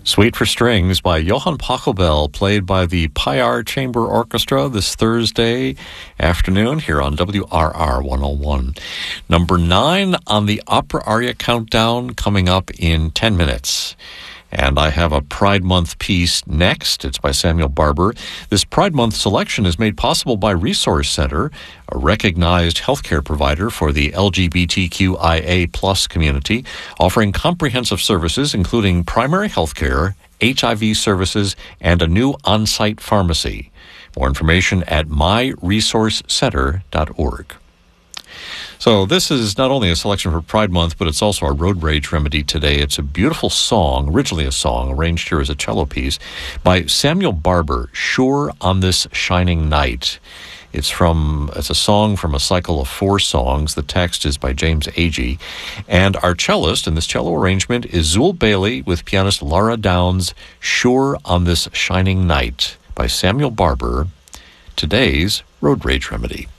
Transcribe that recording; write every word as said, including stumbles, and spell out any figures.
Suite for Strings by Johann Pachelbel, played by the Pyar Chamber Orchestra this Thursday afternoon here on W R R one oh one. Number nine on the Opera Aria Countdown coming up in ten minutes. And I have a Pride Month piece next. It's by Samuel Barber. This Pride Month selection is made possible by Resource Center, a recognized healthcare provider for the L G B T Q I A plus community, offering comprehensive services including primary health care, H I V services, and a new on-site pharmacy. More information at my resource center dot org. So this is not only a selection for Pride Month, but it's also a road rage remedy today. It's a beautiful song, originally a song, arranged here as a cello piece, by Samuel Barber, Sure on This Shining Night. It's from it's a song from a cycle of four songs. The text is by James Agee. And our cellist in this cello arrangement is Zool Bailey with pianist Laura Downs, Sure on This Shining Night by Samuel Barber, today's road rage remedy.